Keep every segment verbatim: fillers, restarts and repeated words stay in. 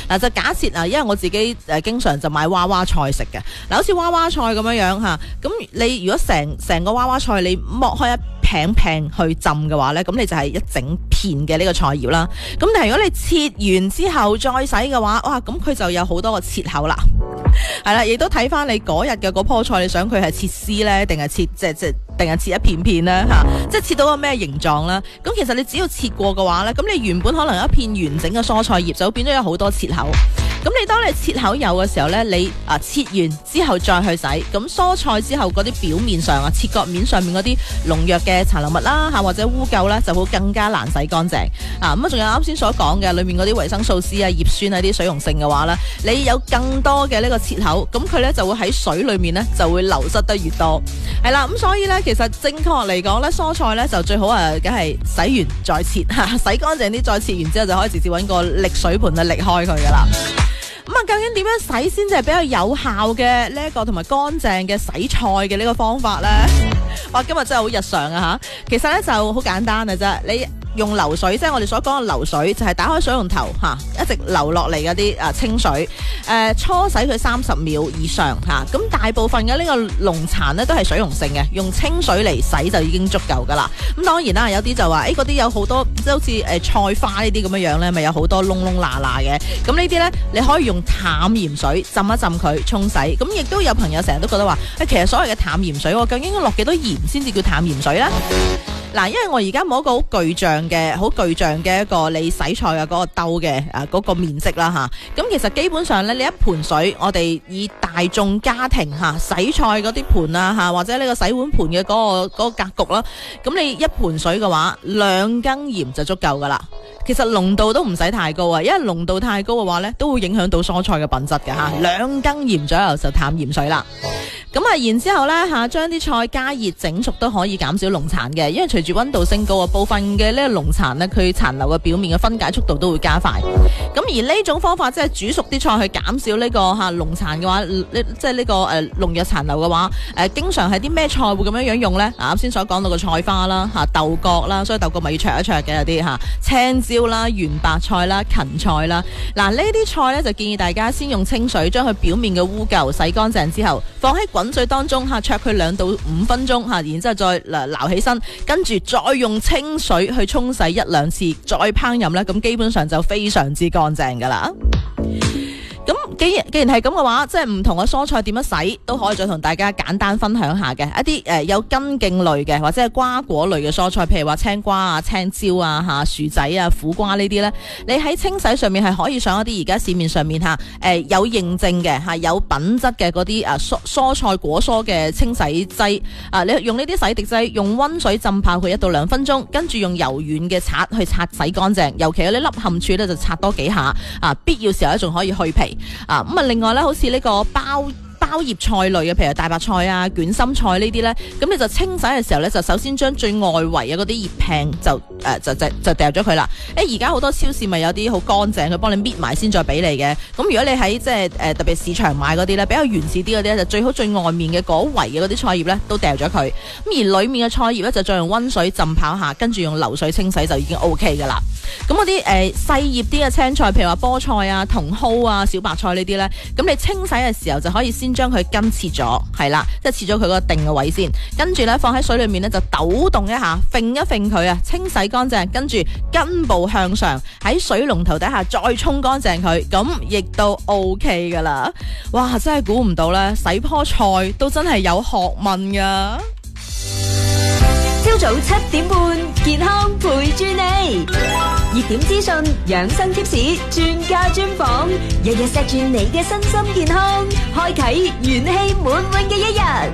嗱，就假設啊，因為我自己誒經常就買娃娃菜食嘅。嗱，好似娃娃菜咁樣樣嚇，咁你如果成成個娃娃菜你剝開一平平去浸嘅話呢，咁你就係一整片嘅呢個菜葉啦。咁但係如果你切完之後再洗嘅話，哇，咁佢就有好多個切口啦。係啦，亦都睇翻你嗰日嘅嗰棵菜，你想佢係切絲呢，定係切即係即係定係切一片片呢？嚇，即係切到個咩形狀啦？咁其實你只要切過嘅話呢，咁你原本可能有一片完整嘅蔬菜葉就變咗有好多切口。咁你當你切口有嘅時候呢，你啊切完之後再去洗，咁蔬菜之後嗰啲表面上啊切割面上面嗰啲農藥嘅殘留物啦嚇，或者污垢呢，就會更加難洗乾淨啊。咁啊，仲有啱先所講嘅裏面嗰啲維生素 C 啊、葉酸啊啲水溶性嘅話呢，你有更多嘅呢個切口，咁佢呢就會喺水裏面呢就會流失得越多。係啦，咁所以呢，其實正確嚟講呢，蔬菜呢就最好啊，梗係洗完再切嚇，洗乾淨啲再切完之後就可以直接揾個瀝水盤去瀝開佢噶啦。咁啊，究竟點樣洗先至係比較有效嘅呢一個同埋乾淨嘅洗菜嘅呢個方法呢？哇，今日真係好日常啊吓！其實呢就好簡單嘅啫，你用流水，即係我哋所講嘅流水，就係、是、打開水龍頭吓，一直流落嚟嗰啲啊清水，誒、呃、初洗佢三十秒以上吓。咁、啊、大部分嘅呢個農殘呢都係水溶性嘅，用清水嚟洗就已經足夠噶啦。咁當然啦，有啲就話誒嗰啲有好多即係好似誒菜花呢啲咁樣樣呢，咪有好多窿窿罅罅嘅。咁呢啲呢，你可以用淡鹽水浸一浸佢沖洗。咁亦都有朋友成日都覺得話誒，其實所謂嘅淡鹽水，究竟應該落幾多鹽先至叫淡鹽水呢？嗱，因為我而家冇一個好巨象嘅、好巨象嘅一個你洗菜嘅嗰個兜嘅誒嗰個面積啦吓，咁其實基本上咧，你一盆水，我哋以大眾家庭吓洗菜嗰啲盤啊吓，或者呢個洗碗盤嘅嗰個嗰個格局啦，咁你一盆水嘅話，兩羹鹽就足夠噶啦。其實濃度都唔使太高啊，因為濃度太高嘅話咧，都會影響到蔬菜嘅品質嘅吓。兩羹鹽左右就淡鹽水啦。咁啊，然之後咧吓，將啲菜加熱整熟都可以減少農殘嘅，因為隨住溫度升高啊，部分嘅呢個農殘咧，佢殘留嘅表面嘅分解速度都會加快。咁而呢種方法即係煮熟啲菜去減少呢、這個吓農殘嘅話，即係呢個誒農藥殘留嘅話，誒、呃、經常係啲咩菜會咁樣樣用咧？啱先所講到嘅菜花啦，吓豆角啦，所以豆角咪要灼一灼嘅有啲吓，青椒啦、圓白菜啦、芹菜啦，嗱呢啲菜咧就建議大家先用清水將佢表面嘅污垢洗乾淨之後，放喺滾水當中吓，灼佢兩到五分鐘吓，然之後再撈起身，跟住再用清水去沖洗一兩次，再烹飪咧，咁基本上就非常之乾淨噶啦。咁既然既然係咁嘅話，即係唔同嘅蔬菜點樣洗都可以再同大家簡單分享下嘅一啲誒、呃、有根莖類嘅或者係瓜果類嘅蔬菜，譬如話青瓜啊、青椒啊、吓薯仔啊、苦瓜呢啲呢，你喺清洗上面係可以上一啲而家市面上面吓誒、呃、有認證嘅吓有品質嘅嗰啲啊蔬蔬菜果蔬嘅清洗劑啊，你用呢啲洗滌劑用溫水浸泡佢一到兩分鐘，跟住用柔軟嘅刷去刷洗乾淨，尤其有啲凹陷處咧就刷多幾下啊，必要時候咧仲可以去皮。啊，咁啊，另外咧，好似呢個包包葉菜類嘅，譬如大白菜啊、捲心菜呢啲咧，咁你就清洗嘅時候咧，就首先將最外圍嘅嗰啲葉柄就誒、呃、就就就掉咗佢啦。誒，而家好多超市咪有啲好乾淨，佢幫你搣埋先再俾你嘅。咁如果你喺即係誒特別市場買嗰啲咧，比較原始啲嗰啲咧，就最好最外面嘅嗰圍嘅嗰啲菜葉咧都掉咗佢。咁而裏面嘅菜葉咧就再用溫水浸泡下，跟住用流水清洗就已經 O K 噶啦。咁嗰啲誒細葉啲嘅青菜，譬如話菠菜啊、茼蒿啊、小白菜呢啲咧，咁你清洗嘅時候就可以先將佢根切咗，係啦，即係切咗佢個定嘅位先，跟住咧放喺水裏面咧就抖動一下，揈一揈佢啊，清洗乾淨，跟住根部向上喺水龍頭底下再沖乾淨佢，咁亦都 O K 噶啦。哇，真係估唔到咧，洗棵菜都真係有學問噶。 朝早七點半，健康陪住你，熱點資訊、養生貼士、專家專訪，日日錫住你嘅身心健康，開啟元氣滿滿嘅一日。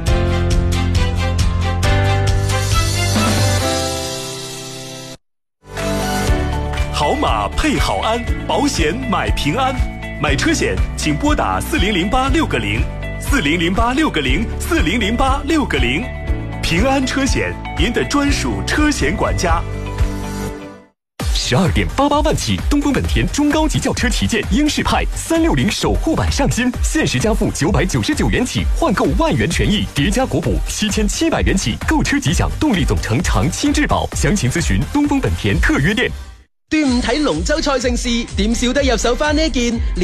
好馬配好鞍，保險買平安。買車險請撥打四零零八六個零，四零零八六個零，四零零八六個零。平安車險，您的專屬車險管家。 十二點八八萬起，東風本田中高級轎車旗艦英仕派三六零守護版上新，限時加付九百九十九元起，換購萬元權益，疊加國補七千七百元起，購車即享動力總成長期質保。詳情諮詢東風本田特約店。 端午睇龍舟賽盛事，點少得入手翻呢件